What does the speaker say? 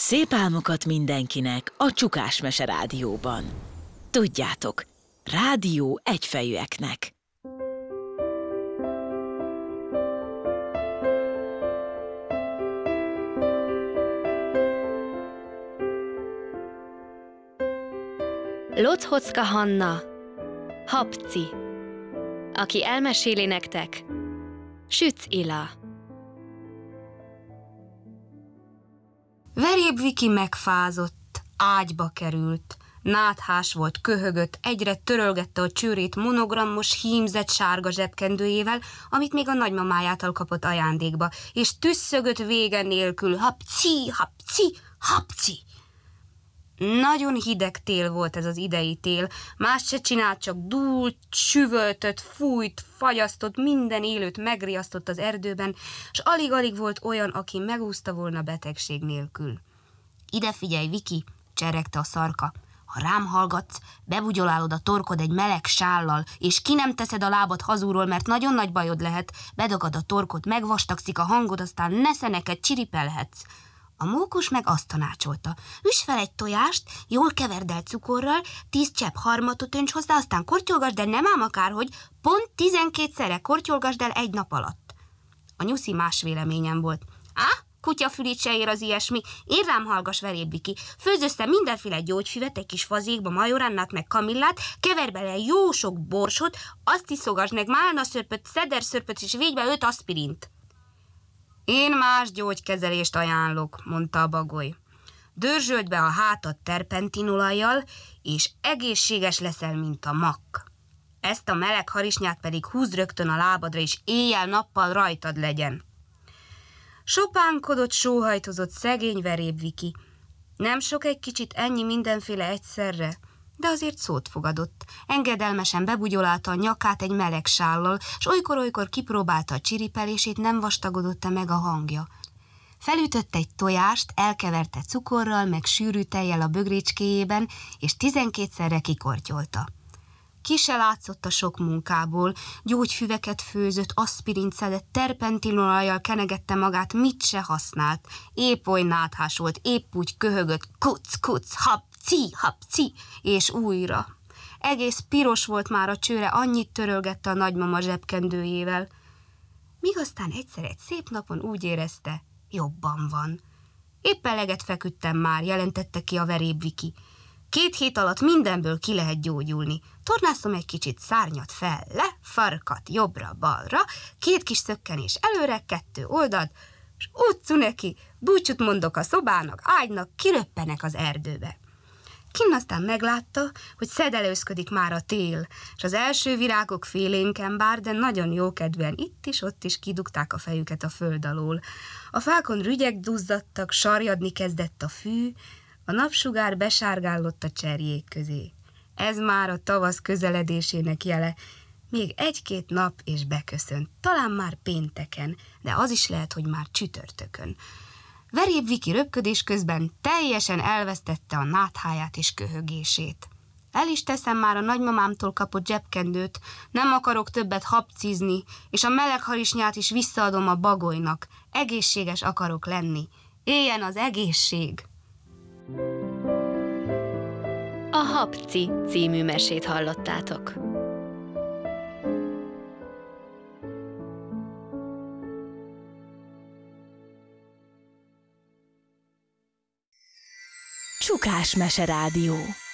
Szép álmokat mindenkinek a Csukás Mese Rádióban. Tudjátok, rádió egyfejűeknek. Lochocka Hanna, Habci. Aki elmeséli nektek, Sütz Ila. Veréb Viki megfázott, ágyba került, náthás volt, köhögött, egyre törölgette a csőrét monogrammos, hímzett sárga zsebkendőjével, amit még a nagymamájától kapott ajándékba, és tüsszögött vége nélkül, hapci, hapci, hapci. Nagyon hideg tél volt ez az idei tél, más se csinált, csak dúlt, süvöltött, fújt, fagyasztott, minden élőt megriasztott az erdőben, s alig-alig volt olyan, aki megúszta volna betegség nélkül. Ide figyelj, Viki, cseregte a szarka. Ha rám hallgatsz, bebugyolálod a torkod egy meleg sállal, és ki nem teszed a lábad hazúról, mert nagyon nagy bajod lehet, bedagad a torkod, megvastagszik a hangod, aztán neszeneket csiripelhetsz. A mókus meg azt tanácsolta. Üss fel egy tojást, jól keverd el cukorral, 10 csepp harmatot önts hozzá, aztán kortyolgasd el, nem ám akárhogy, pont 12-szerre kortyolgasd el egy nap alatt. A nyuszi más véleményen volt. Kutyafülét se ér az ilyesmi, én rám hallgass, Veréb Viki. Főzz össze mindenféle gyógyfüvet, egy kis fazékba, majorannát, meg kamillát, kever bele jó sok borsot, azt iszogasd meg málnaszörpöt, szederszörpöt, és végy be 5 aspirint. Én más gyógykezelést ajánlok, mondta a bagoly. Dörzsöld be a hátad terpentinolajjal, és egészséges leszel, mint a makk. Ezt a meleg harisnyát pedig húzd rögtön a lábadra, és éjjel-nappal rajtad legyen. Sopánkodott, sóhajtozott szegény Veréb Viki. Nem sok egy kicsit ennyi mindenféle egyszerre, de azért szót fogadott. Engedelmesen bebugyolálta a nyakát egy meleg sállal, s olykor-olykor kipróbálta a csiripelését, nem vastagodott-e meg a hangja. Felütött egy tojást, elkeverte cukorral, meg sűrű tejjel a bögrécskéjében, és 12-szerre kikortyolta. Ki se látszott a sok munkából, gyógyfüveket főzött, aspirint szedett, terpentinolajjal kenegette magát, mit se használt. Épp oly náthás volt, épp úgy köhögött, kuc, kuc, hapci, hapci, és újra. Egész piros volt már a csőre, annyit törölgette a nagymama zsebkendőjével. Míg aztán egyszer egy szép napon úgy érezte, jobban van. Épp eleget feküdtem már, jelentette ki a Veréb Viki. 2 hét alatt mindenből ki lehet gyógyulni. Tornászom egy kicsit szárnyat fel, le, farkat jobbra-balra, 2 kis szökkenés előre, 2 oldalt, s utcu neki, búcsút mondok a szobának, ágynak, kiröppenek az erdőbe. Kinn aztán meglátta, hogy szedelőzködik már a tél, és az első virágok félénken bár, de nagyon jókedvűen itt is, ott is kidugták a fejüket a föld alól. A fákon rügyek duzzadtak, sarjadni kezdett a fű, a napsugár besárgállott a cserjék közé. Ez már a tavasz közeledésének jele. Még 1-2 nap és beköszönt, talán már pénteken, de az is lehet, hogy már csütörtökön. Veréb Viki röpködés közben teljesen elvesztette a nátháját és köhögését. El is teszem már a nagymamámtól kapott zsebkendőt, nem akarok többet hapcizni, és a meleg harisnyát is visszaadom a bagolynak. Egészséges akarok lenni. Éljen az egészség! A Habci című mesét hallottátok. Csukás Mese Rádió.